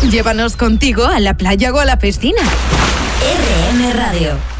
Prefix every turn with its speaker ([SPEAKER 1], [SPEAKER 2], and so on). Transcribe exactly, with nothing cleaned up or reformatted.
[SPEAKER 1] Llévanos contigo a la playa o a la piscina.
[SPEAKER 2] R M Radio.